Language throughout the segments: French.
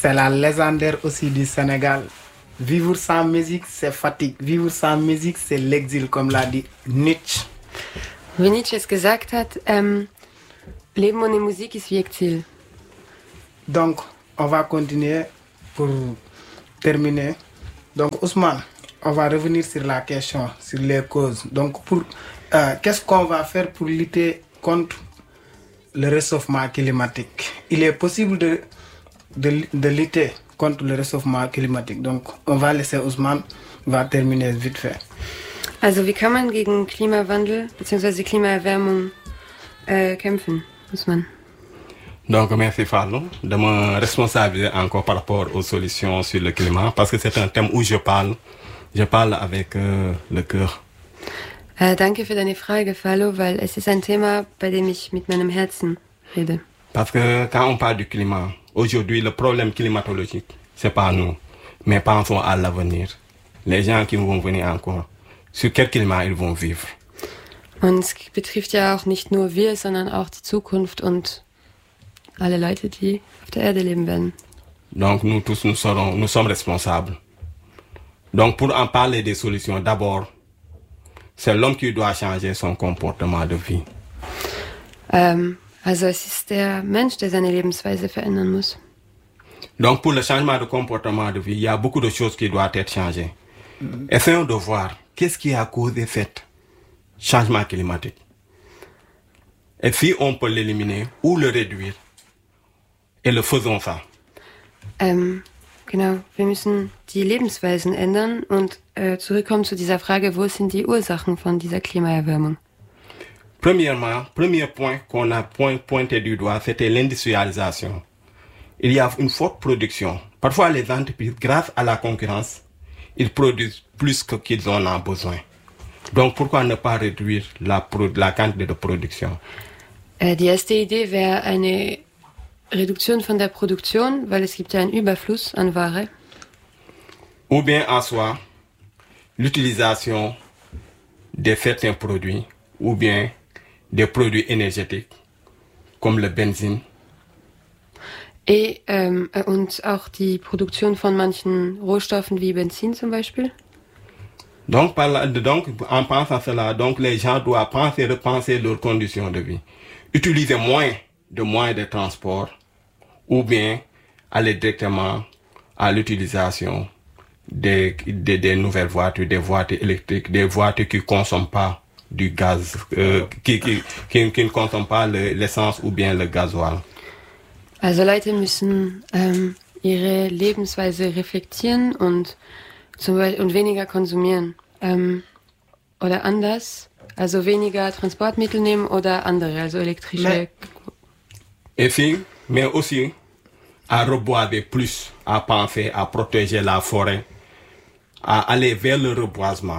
c'est la légendaire aussi du Sénégal. Vivre sans musique, c'est fatigue. Vivre sans musique, c'est l'exil, comme l'a dit Nietzsche. Wie Nietzsche es gesagt hat, Leben ohne Musik ist wie Exil. Donc, on va continuer pour terminer. Donc, Ousmane, on va revenir sur la question, sur les causes. Donc, qu'est-ce qu'on va faire pour lutter contre le réchauffement climatique? Il est possible de lutter contre le réchauffement climatique. Donc, on va laisser Ousmane va terminer vite fait. Also, wie kann man gegen Klimawandel bzw. Klimaerwärmung kämpfen, Ousmane? Donc, merci Fallou de me responsabiliser encore par rapport aux solutions sur le climat, parce que c'est un thème où je parle avec le cœur. Danke für deine Frage, Fallou, weil es ist ein Thema, bei dem ich mit meinem Herzen rede. Parce que quand on parle du climat, aujourd'hui, le problème climatologique, c'est pas nous, mais pensons à l'avenir. Les gens qui vont venir encore, sur quel climat ils vont vivre. Und es betrifft ja auch nicht nur wir, sondern auch die Zukunft und alle Leute, die auf der Erde leben werden. Donc nous tous, nous sommes responsables. Donc pour en parler des solutions, d'abord, c'est l'homme qui doit changer son comportement de vie. Also es ist der Mensch, der seine Lebensweise verändern muss. Donc pour le changement de comportement de vie, il y a beaucoup de choses qui doivent être changées. Essayons de voir qu'est-ce qui a causé ce changement climatique. Et si on peut l'éliminer ou le réduire, et le faisons ça. Genau, wir müssen die Lebensweisen ändern und zurückkommen zu dieser Frage, wo sind die Ursachen von dieser Klimaerwärmung? Premièrement, premier point qu'on a pointé du doigt, c'était l'industrialisation. Il y a une forte production. Parfois, les entreprises, grâce à la concurrence, ils produisent plus qu'ils en ont besoin. Donc, pourquoi ne pas réduire la quantité de production? Die erste Idee wäre eine Reduktion von der Produktion, weil es gibt ja einen Überfluss an Ware. Ou bien en soi, l'utilisation de certains produits, ou bien des produits énergétiques, comme le Benzin. Und auch die Produktion von manchen Rohstoffen wie Benzin zum Beispiel. Donc, en pensant à cela, donc les gens doivent repenser leurs conditions de vie. Utiliser moins de transport, ou bien aller directement à l'utilisation des nouvelles voitures, des voitures électriques, des voitures qui ne consomment pas du gaz, qui ne consomment pas l'essence ou bien le gasoil. Also Leute müssen ihre Lebensweise reflektieren und weniger konsumieren. Oder anders, also weniger Transportmittel nehmen oder andere, also elektrische. Et puis, mais aussi à reboiser plus, à penser à protéger la forêt, à aller vers le reboisement.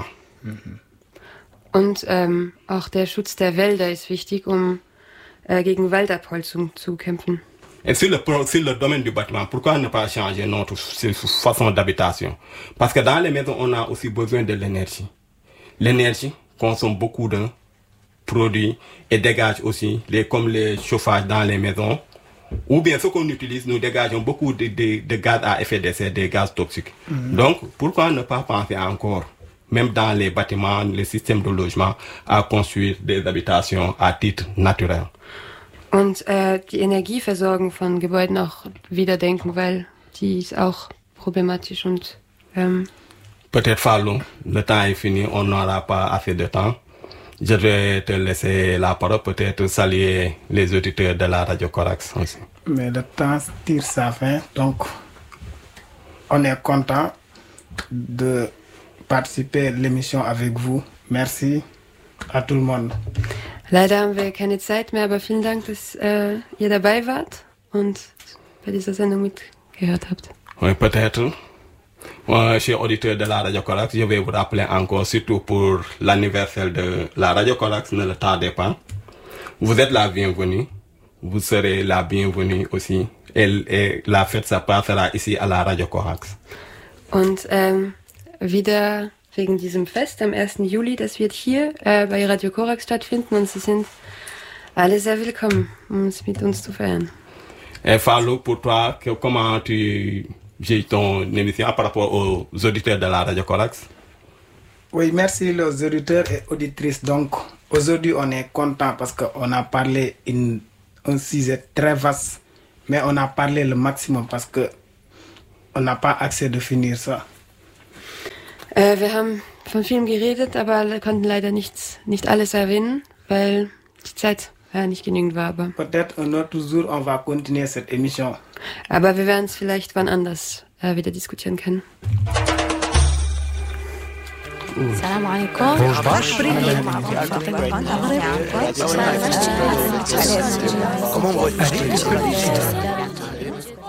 Und auch der Schutz der Wälder ist wichtig, um gegen Waldabholzung zu kämpfen. Et sur le domaine du bâtiment, pourquoi ne pas changer notre façon d'habitation? Parce que dans les maisons, on a aussi besoin de l'énergie. L'énergie consomme beaucoup de produits et dégage aussi, comme les chauffages dans les maisons. Ou bien ce qu'on utilise, nous dégageons beaucoup de gaz à effet de serre, des gaz toxiques. Donc, pourquoi ne pas penser encore, même dans les bâtiments, les systèmes de logement, à construire des habitations à titre naturel? Und die Energieversorgung von Gebäuden auch wieder denken, weil die ist auch problematisch und Peut-être Fallou, le temps est fini, on n'aura pas assez de temps. Je vais te laisser la parole, peut-être saluer les auditeurs de la Radio Corax aussi. Mais le temps tire sa fin, donc on est content de participer à l'émission avec vous. Merci à tout le monde. Leider haben wir keine Zeit mehr, aber vielen Dank, dass ihr dabei wart und bei dieser Sendung mitgehört habt. Oui, peut-être. Chers auditeurs de la Radio Corax, je vais vous rappeler encore, surtout pour l'anniversaire de la Radio Corax, ne le tardez pas. Vous êtes la bienvenue. Vous serez la bienvenue aussi. Et la fête, ça passera ici à la Radio Corax. Und wieder wegen diesem Fest am 1. Juli, das wird hier bei Radio Corax stattfinden und Sie sind alle sehr willkommen, um es mit uns zu feiern. Et Fallou, pour toi, comment tu gères ton émission par rapport aux auditeurs de la Radio Corax? Oui, merci les auditeurs et auditrices. Donc, aujourd'hui, on est content parce qu'on a parlé un sujet très vaste, mais on a parlé le maximum parce que on n'a pas accès de finir ça. Wir haben von vielem geredet, aber konnten leider nicht alles erwähnen, weil die Zeit nicht genügend war. Aber Peut-être un autre jour, on va continuer cette émission. Aber wir werden es vielleicht wann anders wieder diskutieren können. السلام عليكم. Comment